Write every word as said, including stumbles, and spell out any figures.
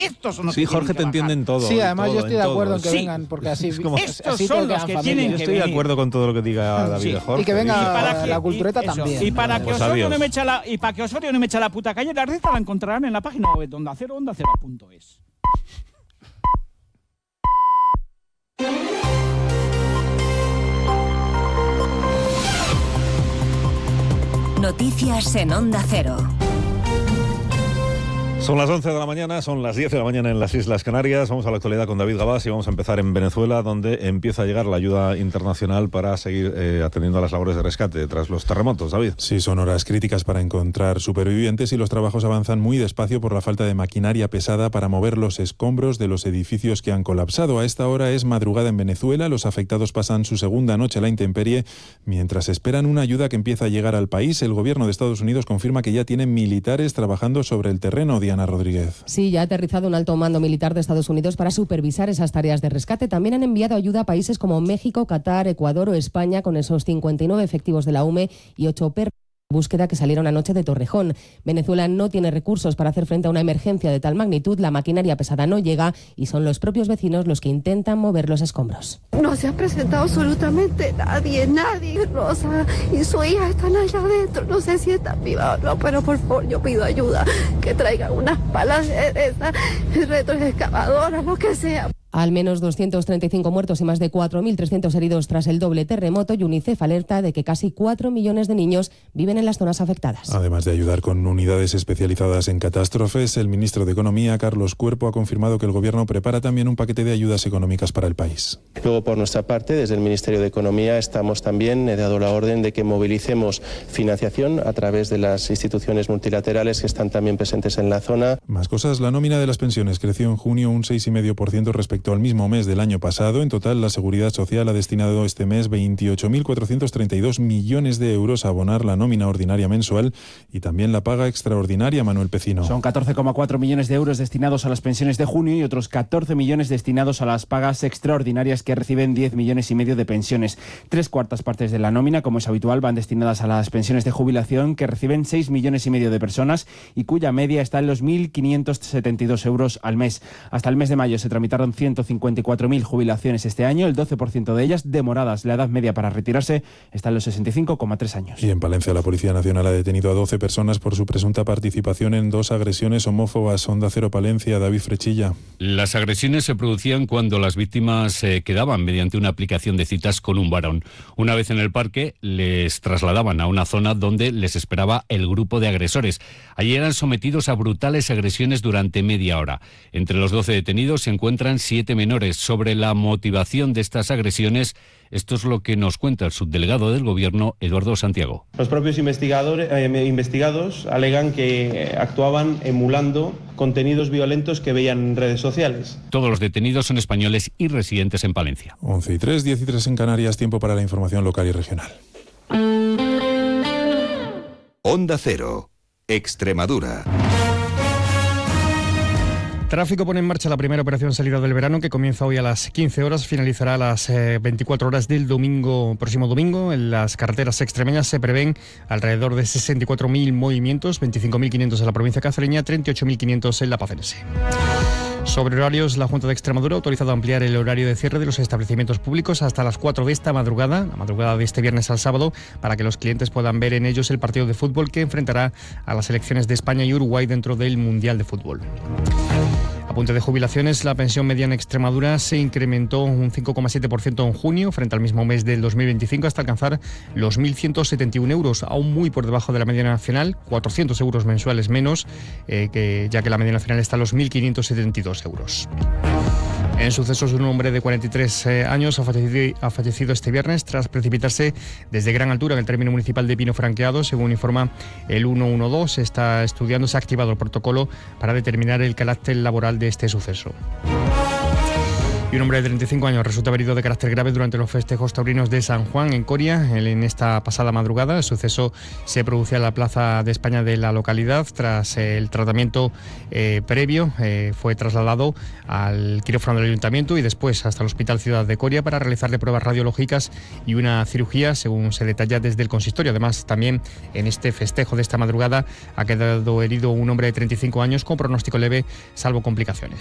Estos son los sí, que Jorge, te entienden todo. Sí, además todo, yo estoy de acuerdo en que sí. vengan, porque así, Es como, estos así son todos los quedan que familia. tienen yo que estoy de venir. acuerdo con todo lo que diga David Sí. de Jorge. Y que venga Y para la que- cultureta y eso, también. Y para que Pues Osorio adiós. no me eche la, y para que Osorio no me eche la puta calle, la receta la encontrarán en la página web de Onda Cero, onda cero punto es. Noticias en Onda Cero. Son las once de la mañana, son las diez de la mañana en las Islas Canarias. Vamos a la actualidad con David Gabás y vamos a empezar en Venezuela, donde empieza a llegar la ayuda internacional para seguir eh, atendiendo a las labores de rescate tras los terremotos. David. Sí, son horas críticas para encontrar supervivientes y los trabajos avanzan muy despacio por la falta de maquinaria pesada para mover los escombros de los edificios que han colapsado. A esta hora es madrugada en Venezuela, los afectados pasan su segunda noche a la intemperie mientras esperan una ayuda que empieza a llegar al país. El gobierno de Estados Unidos confirma que ya tienen militares trabajando sobre el terreno. Diana Rodríguez. Sí, ya ha aterrizado un alto mando militar de Estados Unidos para supervisar esas tareas de rescate. También han enviado ayuda a países como México, Qatar, Ecuador o España, con esos cincuenta y nueve efectivos de la U M E y ocho perros de búsqueda que salieron anoche de Torrejón. Venezuela no tiene recursos para hacer frente a una emergencia de tal magnitud, la maquinaria pesada no llega y son los propios vecinos los que intentan mover los escombros. No se ha presentado absolutamente nadie, nadie. Rosa y su hija están allá adentro, no sé si están vivas o no, pero por favor yo pido ayuda, que traigan unas palas de esas retroexcavadoras, lo que sea. Al menos doscientos treinta y cinco muertos y más de cuatro mil trescientos heridos tras el doble terremoto, y UNICEF alerta de que casi cuatro millones de niños viven en las zonas afectadas. Además de ayudar con unidades especializadas en catástrofes, el ministro de Economía, Carlos Cuerpo, ha confirmado que el gobierno prepara también un paquete de ayudas económicas para el país. Luego, por nuestra parte, desde el Ministerio de Economía estamos también, he dado la orden de que movilicemos financiación a través de las instituciones multilaterales que están también presentes en la zona. Más cosas, la nómina de las pensiones creció en junio un seis coma cinco por ciento respecto al mismo mes del año pasado. En total, la Seguridad Social ha destinado este mes veintiocho mil cuatrocientos treinta y dos millones de euros a abonar la nómina ordinaria mensual y también la paga extraordinaria. Manuel Pecino. Son catorce coma cuatro millones de euros destinados a las pensiones de junio y otros catorce millones destinados a las pagas extraordinarias que reciben diez millones y medio de pensiones. Tres cuartas partes de la nómina, como es habitual, van destinadas a las pensiones de jubilación que reciben seis millones y medio de personas y cuya media está en los mil quinientos setenta y dos euros al mes. Hasta el mes de mayo se tramitaron ciento cincuenta y cuatro mil jubilaciones este año, el doce por ciento de ellas demoradas. La edad media para retirarse está en los sesenta y cinco coma tres años. Y en Palencia, la Policía Nacional ha detenido a doce personas por su presunta participación en dos agresiones homófobas. Onda Cero Palencia, David Frechilla. Las agresiones se producían cuando las víctimas eh, quedaban mediante una aplicación de citas con un varón. Una vez en el parque, les trasladaban a una zona donde les esperaba el grupo de agresores. Allí eran sometidos a brutales agresiones durante media hora. Entre los doce detenidos se encuentran siete menores. Sobre la motivación de estas agresiones, esto es lo que nos cuenta el subdelegado del Gobierno, Eduardo Santiago. Los propios investigadores, eh, investigados alegan que actuaban emulando contenidos violentos que veían en redes sociales. Todos los detenidos son españoles y residentes en Palencia. once y tres, diez y tres en Canarias, tiempo para la información local y regional. Onda Cero, Extremadura. Tráfico pone en marcha la primera operación salida del verano, que comienza hoy a las quince horas, finalizará a las eh, veinticuatro horas del domingo, próximo domingo. En las carreteras extremeñas se prevén alrededor de sesenta y cuatro mil movimientos, veinticinco mil quinientos en la provincia cacereña, treinta y ocho mil quinientos en la pacense. Sobre horarios, la Junta de Extremadura ha autorizado ampliar el horario de cierre de los establecimientos públicos hasta las cuatro de esta madrugada, la madrugada de este viernes al sábado, para que los clientes puedan ver en ellos el partido de fútbol que enfrentará a las selecciones de España y Uruguay dentro del Mundial de Fútbol. Apunte de jubilaciones, la pensión media en Extremadura se incrementó un cinco coma siete por ciento en junio frente al mismo mes del dos mil veinticinco hasta alcanzar los mil ciento setenta y uno euros, aún muy por debajo de la media nacional, cuatrocientos euros mensuales menos, eh, que, ya que la media nacional está a los mil quinientos setenta y dos euros. En sucesos, un hombre de cuarenta y tres años ha fallecido, ha fallecido este viernes tras precipitarse desde gran altura en el término municipal de Pino Franqueado. Según informa el ciento doce, se está estudiando, se ha activado el protocolo para determinar el carácter laboral de este suceso. Y un hombre de treinta y cinco años resulta herido de carácter grave durante los festejos taurinos de San Juan en Coria en esta pasada madrugada. El suceso se producía en la plaza de España de la localidad. Tras el tratamiento eh, previo eh, fue trasladado al quirófano del ayuntamiento y después hasta el Hospital Ciudad de Coria para realizarle pruebas radiológicas y una cirugía, según se detalla desde el consistorio. Además, también en este festejo de esta madrugada ha quedado herido un hombre de treinta y cinco años con pronóstico leve, salvo complicaciones.